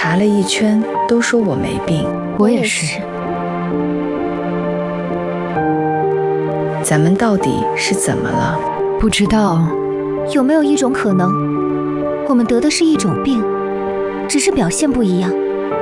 查了一圈，都说我没病。 我也是。 咱们到底是怎么了？ 不知道。 有没有一种可能，我们得的是一种病，只是表现不一样？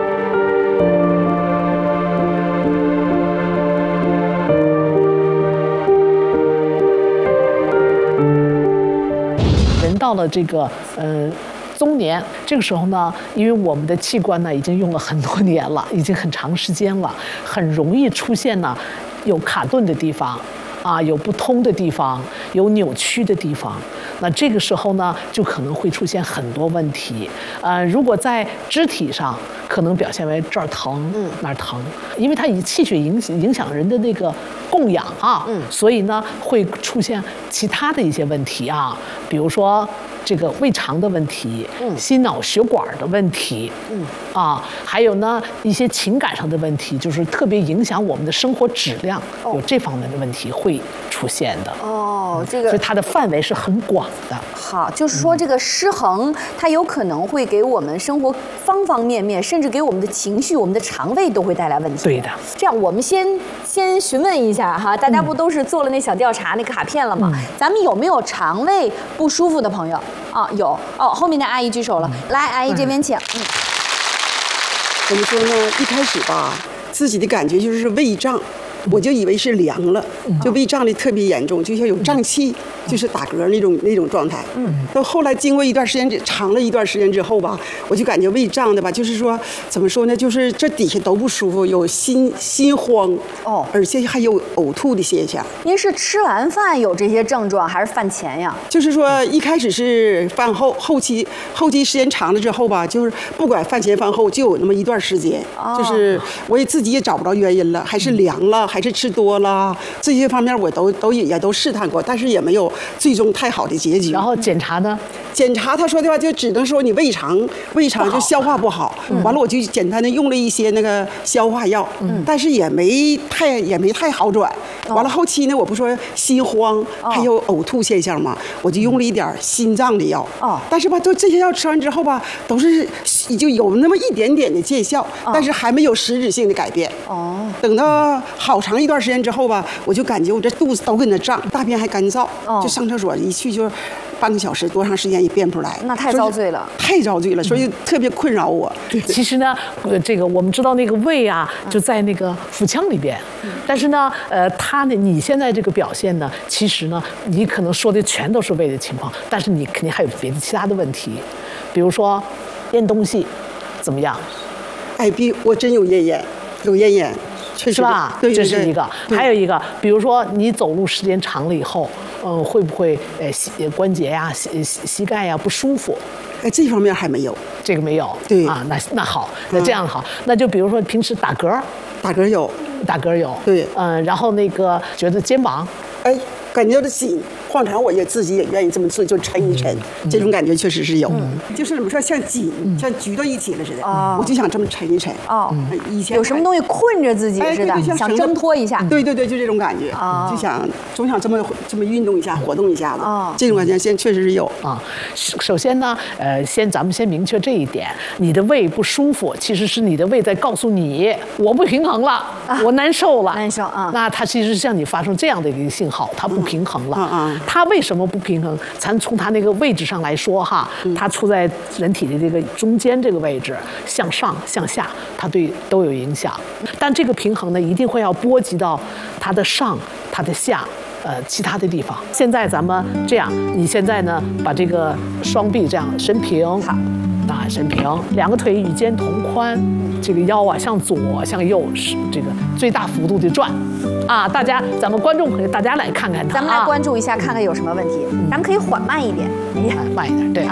人到了这个中年，这个时候呢，因为我们的器官呢已经用了很多年了，已经很长时间了，很容易出现呢有卡顿的地方。有不通的地方，有扭曲的地方，那这个时候呢，就可能会出现很多问题。如果在肢体上，可能表现为这儿疼，那儿疼，因为它以气血影响人的那个供氧所以呢会出现其他的一些问题比如说这个胃肠的问题，心脑血管的问题，还有呢一些情感上的问题，就是特别影响我们的生活质量，有这方面的问题会出现的。 这个， 所以它的范围是很广的。 好，就是说这个失衡，它有可能会给我们生活方方面面，甚至给我们的情绪、我们的肠胃都会带来问题。 对的。 这样，我们先询问一下哈，大家不都是做了那小调查那个卡片了吗？咱们有没有肠胃不舒服的朋友？有后面的阿姨举手了，来，阿姨这边请。 怎么说呢？一开始吧，自己的感觉就是胃胀。我就以为是凉了，就胃胀的特别严重，就像有胀气，就是打嗝那种状态。到后来经过一段时间，长了一段时间之后吧，我就感觉胃胀的吧，就是说怎么说呢，就是这底下都不舒服，有心慌而且还有呕吐的现象。 您是吃完饭有这些症状，还是饭前呀？ 就是说一开始是饭后，后期时间长了之后吧，就是不管饭前饭后就有那么一段时间，就是我也自己也找不着原因了，还是凉了。还是吃多了，这些方面我也都试探过，但是也没有最终太好的结局。 然后检查呢？ 检查他说的话就只能说你胃肠就消化不好。完了我就简单的用了一些那个消化药，但是也没太好转。完了后期呢，我不说心慌还有呕吐现象嘛，我就用了一点心脏的药。但是吧，都这些药吃完之后吧，都是就有那么一点点的见效，但是还没有实质性的改变。等到好长一段时间之后吧，我就感觉我这肚子都跟着胀，大便还干燥，就上厕所一去就半个小时，多长时间也便不出来。 那太遭罪了， 太遭罪了，所以特别困扰我。 其实呢，这个我们知道那个胃就在那个腹腔里边，但是呢，你现在这个表现呢，其实呢，你可能说的全都是胃的情况，但是你肯定还有别的其他的问题，比如说咽东西怎么样？ 我真有咽炎，有咽炎。 是吧？ 对， 这是一个。还有一个，比如说你走路时间长了以后，会不会关节呀、膝盖呀不舒服？ 这方面还没有。 这个没有。 对那好，那这样好，那就比如说平时打嗝有。 对。 然后那个觉得肩膀， 感觉到紧，往常我也自己也愿意这么做，就抻一抻，这种感觉确实是有。就是怎么说，像紧，像聚到一起了似的。我就想这么抻一抻。以前有什么东西困着自己似的，想挣脱一下。 对，就这种感觉。就总想这么运动一下，活动一下子。这种感觉现在确实是有。 首先呢，咱们先明确这一点，你的胃不舒服，其实是你的胃在告诉你，我不平衡了，我难受了。那它其实是向你发生这样的一个信号，它不平衡了。它为什么不平衡？咱从它那个位置上来说它处在人体的这个中间这个位置，向上向下，它都有影响。但这个平衡呢，一定会要波及到它的上、它的下。其他的地方。现在咱们这样，你现在呢，把这个双臂这样伸平，好，伸平，两个腿与肩同宽，这个腰向左向右是这个最大幅度的转，咱们观众朋友大家来看看它， 咱们来关注一下，看看有什么问题，咱们可以缓慢一点， 慢一点，对。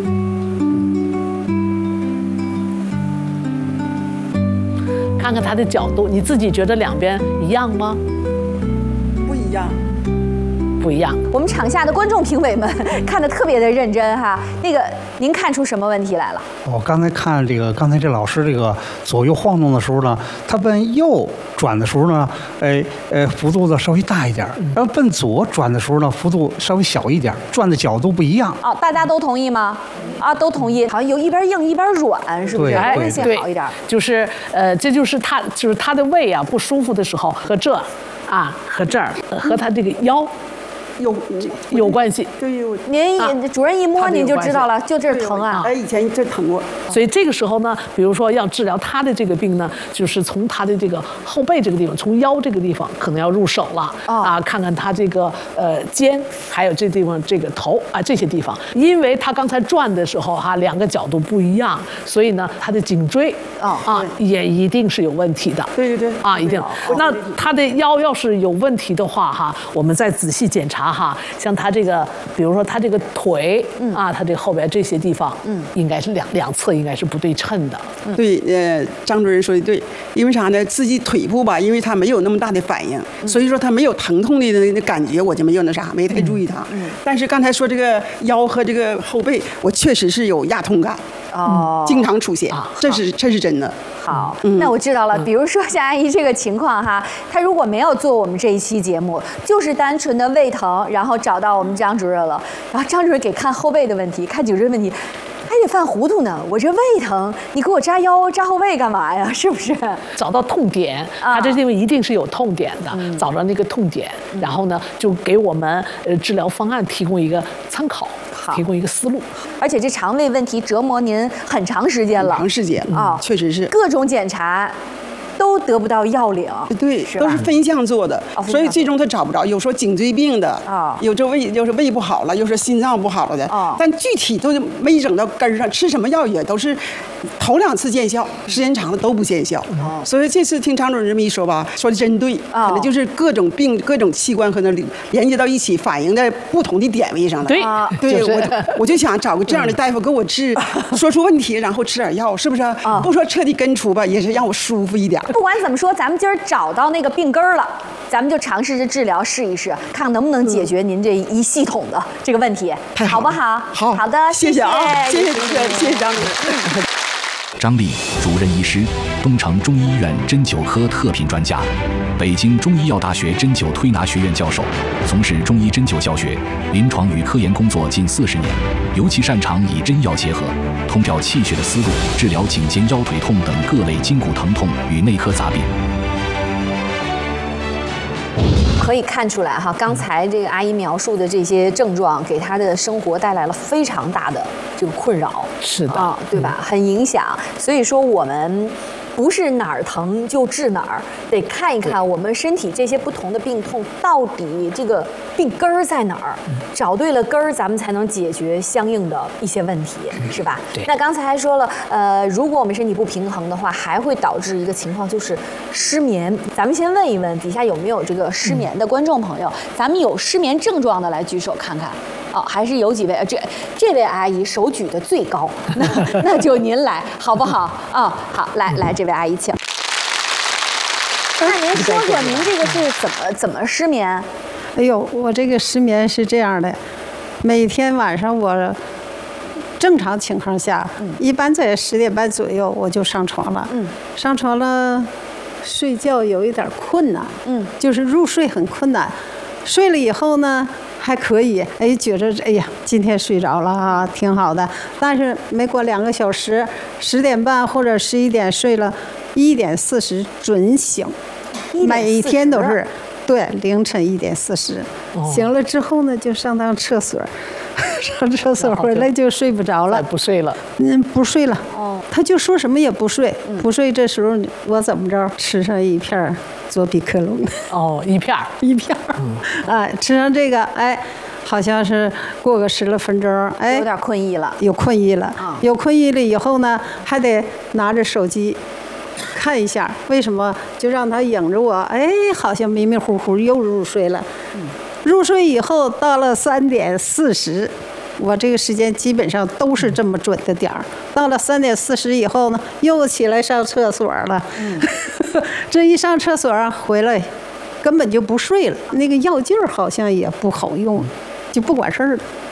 看看它的角度，你自己觉得两边一样吗？ 不一样。 不一样。 我们场下的观众评委们看得特别的认真哈。那个，您看出什么问题来了？ 我刚才看刚才这老师这个左右晃动的时候呢，他奔右转的时候呢，幅度呢稍微大一点，然后奔左转的时候呢，幅度稍微小一点，转的角度不一样。 大家都同意吗？ 啊，都同意，好像有一边硬一边软，是不是？ 对胃线好一点。 就是这就是他的胃啊不舒服的时候和这啊和这儿和他这个腰有关系。 对， 您主任一摸您就知道了，就这儿疼啊。 哎，以前这疼过。 所以这个时候呢，比如说要治疗他的这个病呢，就是从他的这个后背这个地方，从腰这个地方可能要入手了啊，看看他这个肩，还有这地方这个头啊这些地方，因为他刚才转的时候哈，两个角度不一样，所以呢，他的颈椎也一定是有问题的。 对啊，一定。那他的腰要是有问题的话哈，我们再仔细检查哈，像他这个，比如说他这个腿啊，他这后边这些地方，应该是两侧应该是不对称的。 对，张主任说的对，因为啥呢？自己腿部吧，因为他没有那么大的反应，所以说他没有疼痛的那感觉，我就没有那啥，没太注意他。但是刚才说这个腰和这个后背，我确实是有压痛感，经常出现，这是真的。 好，那我知道了。比如说像阿姨这个情况哈，她如果没有做我们这一期节目，就是单纯的胃疼，然后找到我们张主任了，然后张主任给看后背的问题，看颈椎的问题。还得犯糊涂呢，我这胃疼，你给我扎腰扎后背干嘛呀？是不是？ 找到痛点，他这地方一定是有痛点的，找到那个痛点，然后呢，就给我们治疗方案提供一个参考，提供一个思路。 而且这肠胃问题折磨您很长时间了， 长时间啊，确实是各种检查。都得不到要领， 对，都是分项做的，所以最终他找不着。有说颈椎病的，有这胃，就是胃不好了，又说心脏不好了的，但具体都没整到根儿上，吃什么药也都是头2次见效，时间长了都不见效。所以这次听张主任这么一说吧，说的真对，可能就是各种病、各种器官和那连接到一起，反映在不同的点位上了。 对， 我就想找个这样的大夫给我治，说出问题，然后吃点药，是不是？不说彻底根除吧，也是让我舒服一点。 不管怎么说，咱们今儿找到那个病根儿了，咱们就尝试着治疗试一试，看能不能解决您这一系统的这个问题，好不好？好的， 谢谢啊，谢谢主任，谢谢张主任。 张丽，主任医师，东城中医医院针灸科特聘专家，北京中医药大学针灸推拿学院教授，从事中医针灸教学、临床与科研工作近40年，尤其擅长以针药结合、通调气血的思路治疗颈肩腰腿痛等各类筋骨疼痛与内科杂病。 可以看出来哈，刚才这个阿姨描述的这些症状，给她的生活带来了非常大的这个困扰。 是的， 对吧？很影响。所以说我们不是哪儿疼就治哪儿，得看一看我们身体这些不同的病痛到底这个病根儿在哪儿，找对了根儿，咱们才能解决相应的一些问题，是吧？ 对。 那刚才还说了，如果我们身体不平衡的话，还会导致一个情况，就是失眠。咱们先问一问底下有没有这个失眠的观众朋友，咱们有失眠症状的来举手看看。还是有几位，这位阿姨手举的最高，那就您来好不好？好，来，这位阿姨请。那您说说您这个是怎么失眠？ 哎呦，我这个失眠是这样的，每天晚上我正常情况下，一般在10点半左右我就上床了。上床了，睡觉有一点困难，就是入睡很困难。睡了以后呢，还可以，觉着哎呀，今天睡着了啊，挺好的。但是没过2个小时，10点半或者11点睡了，1点40准醒，每天都是。对，凌晨1点40，醒了之后呢，就上趟厕所，上厕所回来就睡不着了， 不睡了， 不睡了。他就说什么也不睡，不睡。这时候我怎么着，吃上一片左比克隆。 一片， 吃上这个，好像是过个10来分钟， 有点困意了， 有困意了，有困意了以后呢，还得拿着手机。看一下为什么就让他引着我，好像迷迷糊糊又入睡了。入睡以后到了3点40，我这个时间基本上都是这么准的点儿。到了3点40以后呢，又起来上厕所了。这一上厕所回来，根本就不睡了。那个药劲儿好像也不好用，就不管事儿了。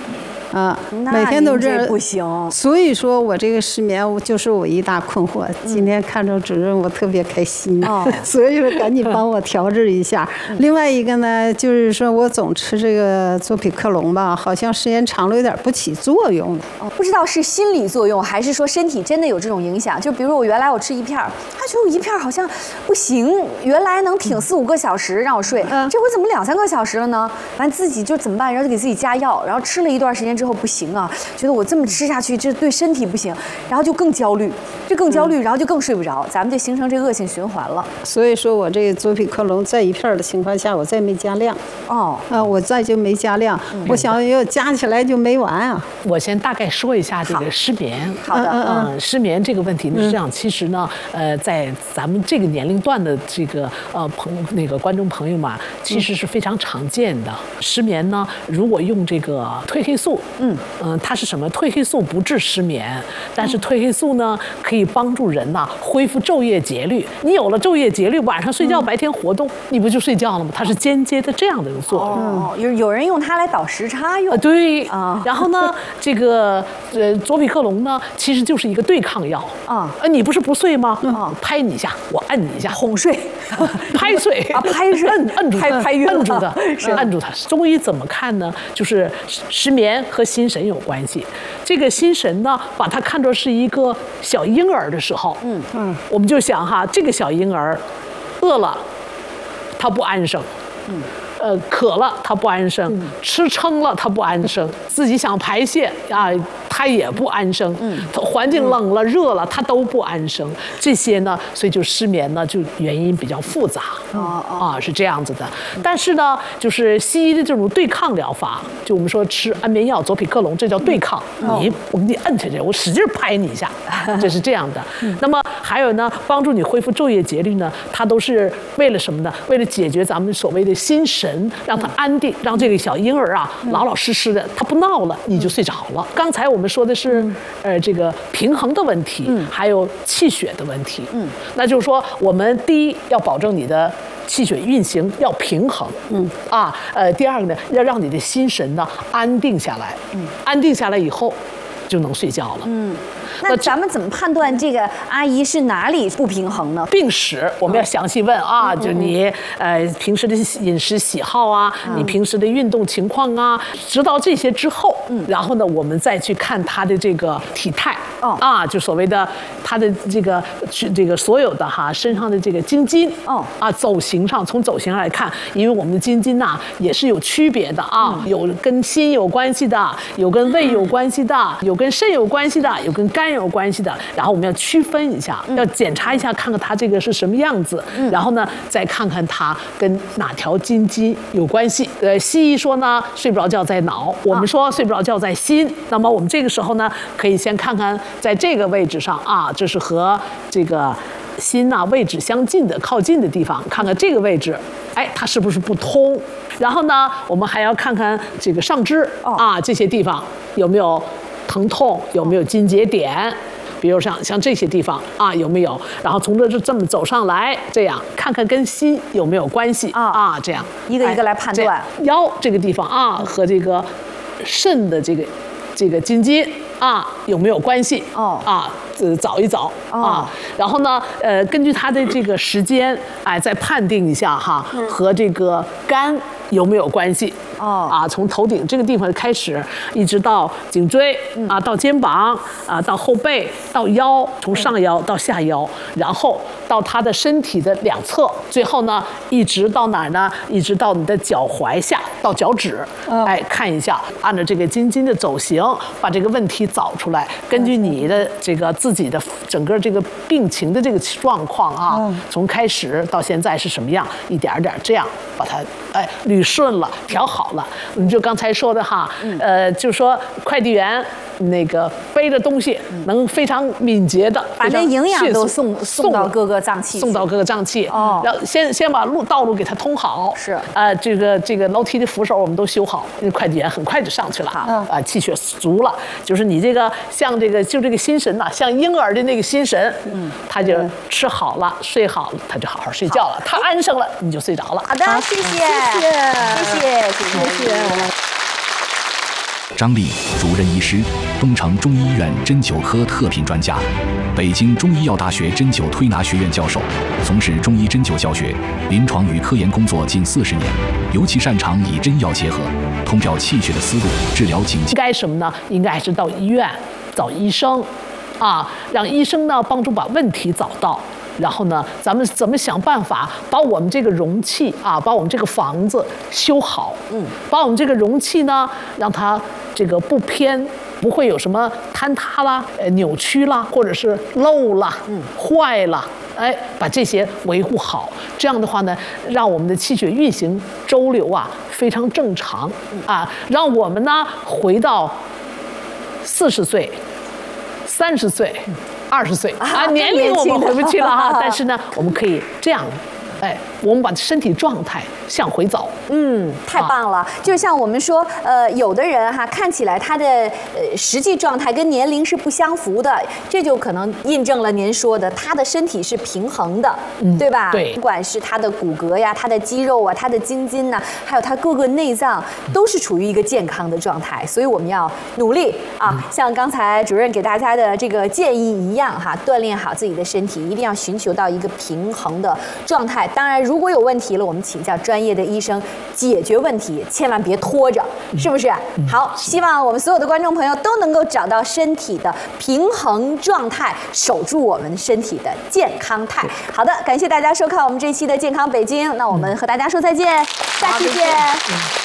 啊，每天都这不行。 所以说我这个失眠就是我一大困惑。今天看着主任，我特别开心，所以说赶紧帮我调治一下。另外一个呢，就是说我总吃这个左匹克隆吧，好像时间长了有点不起作用。 不知道是心理作用，还是说身体真的有这种影响？就比如我原来我吃一片，他觉得我一片好像不行，原来能挺4、5个小时让我睡，这回怎么2、3个小时了呢？完自己就怎么办？然后就给自己加药，然后吃了一段时间之后不行啊，觉得我这么吃下去这对身体不行，然后就更焦虑，然后就更睡不着，咱们就形成这恶性循环了。 所以说我这个左匹克隆在一片的情况下，我再没加量。我再就没加量，我想要加起来就没完啊。 我先大概说一下这个失眠。 好的， 失眠这个问题呢是这样，其实呢，在咱们这个年龄段的这个观众朋友们，其实是非常常见的。失眠呢，如果用这个褪黑素，它是什么？褪黑素不治失眠，但是褪黑素呢可以帮助人呐恢复昼夜节律。你有了昼夜节律，晚上睡觉，白天活动，你不就睡觉了吗？它是间接的这样的一个作用。 有人用它来倒时差用。 对啊。然后呢，这个左匹克隆呢，其实就是一个对抗药啊。你不是不睡吗？拍你一下，我按你一下， 哄睡， 拍睡啊，拍睡， 摁住拍晕了， 摁住它，是摁住它。中医怎么看呢？就是失眠和心神有关系。这个心神呢，把它看作是一个小婴儿的时候，我们就想哈，这个小婴儿饿了，他不安生。渴了他不安生，吃撑了他不安生，自己想排泄啊，他也不安生。环境冷了热了他都不安生。这些呢，所以就失眠呢，就原因比较复杂。是这样子的。但是呢，就是西医的这种对抗疗法，就我们说吃安眠药左匹克隆，这叫对抗。我给你摁下去，我使劲拍你一下，这是这样的。那么还有呢，帮助你恢复昼夜节律呢，它都是为了什么呢？为了解决咱们所谓的心神。让他安定，让这个小婴儿啊老老实实的，他不闹了，你就睡着了。刚才我们说的是，这个平衡的问题，还有气血的问题。那就是说，我们第一要保证你的气血运行要平衡。第二个呢，要让你的心神呢安定下来。安定下来以后，就能睡觉了。 那咱们怎么判断这个阿姨是哪里不平衡呢？ 病史我们要详细问啊，就你平时的饮食喜好啊，你平时的运动情况啊，知道这些之后，然后呢，我们再去看她的这个体态就所谓的她的这个所有的身上的这个经筋走形上，从走形上来看，因为我们的经筋呐也是有区别的啊，有跟心有关系的，有跟胃有关系的，有跟肾有关系的，有跟肝有关系的，然后我们要区分一下，要检查一下，看看它这个是什么样子，然后呢，再看看它跟哪条筋肌有关系。西医说呢，睡不着觉在脑，我们说睡不着觉在心。那么我们这个时候呢，可以先看看在这个位置上啊，这是和这个心位置相近的、靠近的地方，看看这个位置，它是不是不通？然后呢，我们还要看看这个上肢这些地方有没有疼痛，有没有筋结点，比如像这些地方有没有？然后从这么走上来，这样看看跟心有没有关系这样一个一个来判断。 腰这个地方和这个肾的这个筋筋有没有关系找一找然后呢根据它的这个时间再判定一下和这个肝有没有关系从头顶这个地方开始，一直到颈椎到肩膀到后背到腰，从上腰到下腰，然后到他的身体的两侧，最后呢一直到哪儿呢？一直到你的脚踝下到脚趾，看一下，按照这个筋的走形，把这个问题找出来，根据你的这个自己的整个这个病情的这个状况从开始到现在是什么样，一点点这样把它捋顺了，调好了。你就刚才说的就说快递员那个背着东西能非常敏捷的把那营养都送到各个脏器，然后先把道路给它通好， 是这个楼梯的扶手我们都修好，那快递员很快就上去了气血足了，就是你这个像这个心神像婴儿的那个心神，他就吃好了睡好了，他就好好睡觉了，他安生了你就睡着了。 好的，谢谢。 张丽，主任医师，东城中医医院针灸科特聘专家，北京中医药大学针灸推拿学院教授，从事中医针灸教学、临床与科研工作近40年，尤其擅长以针药结合、通调气血的思路治疗颈应该什么呢？应该还是到医院找医生，让医生呢帮助把问题找到。然后呢，咱们怎么想办法把我们这个容器把我们这个房子修好，把我们这个容器呢，让它这个不偏，不会有什么坍塌啦、扭曲啦，或者是漏啦、坏了，把这些维护好。这样的话呢，让我们的气血运行周流非常正常让我们呢回到40岁、30岁。20岁年龄我们回不去了但是呢，我们可以这样，我们把身体状态向回找。 太棒了！就像我们说，有的人看起来他的实际状态跟年龄是不相符的，这就可能印证了您说的，他的身体是平衡的，对吧？ 对， 不管是他的骨骼呀、他的肌肉他的筋筋呐，还有他各个内脏，都是处于一个健康的状态。所以我们要努力像刚才主任给大家的这个建议一样锻炼好自己的身体，一定要寻求到一个平衡的状态。当然，如果有问题了，我们请教专业的医生解决问题，千万别拖着，是不是？好，希望我们所有的观众朋友都能够找到身体的平衡状态，守住我们身体的健康态。好的，感谢大家收看我们这一期的健康北京，那我们和大家说再见，下期见。